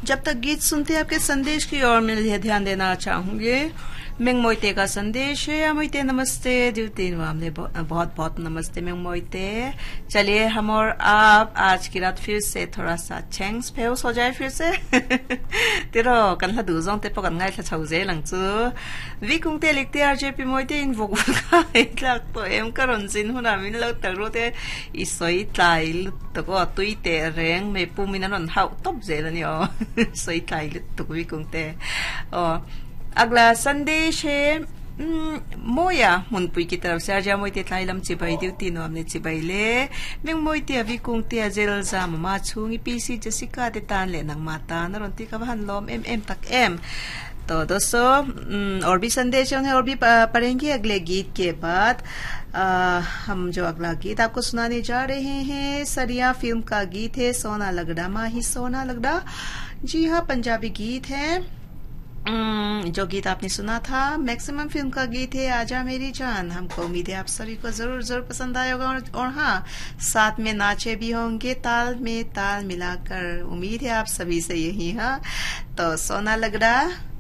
जब तक गीत सुनते आपके संदेश की ओर मैं ध्यान देना चाहूंगी। मिंग मोइते का संदेश है। मोइते नमस्ते ड्यूटी हमने बहुत बहुत नमस्ते मिंग मोइते। चलिए हम और आप आज की रात फिर से थोड़ा सा चेंग्स फेउस हो जाए फिर से। तेरो कन्हा दूजों ते पकड़ गाय छाउजे लंगचू विकुंगते लिखते आरजेपी मोइते इन वोगुल का इलाक तो एम करंजिन हुना मिन लग तरोते इसोई ताइल तो को तुइते रेंग में पुमिनन हाउ टॉप जेलनियो सोई ताइल तो विकुंगते अगला संदेश है मोया मुनपुई की तरफ से आजा मोइते ताइलम चिबाई ड्यूटी नो हमने चिबाईले मिंग मोइते अभी कुंगते अजेल जाम माछुंगी पीसी जसिका दे तान ले नंग माता नरोंती का बहन लोम एम तक एम। तो दोस्तों और भी संदेश होंगे और भी पढ़ेंगे अगले गीत के बाद। हम जो अगला गीत आपको सुनाने जा रहे हैं सरिया फिल्म का गीत है सोना लगड़ा माही सोना लगड़ा। जी हाँ, पंजाबी गीत है। जो गीत आपने सुना था मैक्सिमम फिल्म का गीत है आजा मेरी जान। हमको उम्मीद है आप सभी को जरूर पसंद आएगा और हाँ, साथ में नाचे भी होंगे ताल में ताल मिलाकर। उम्मीद है आप सभी से यही। हाँ, तो सोना लगड़ा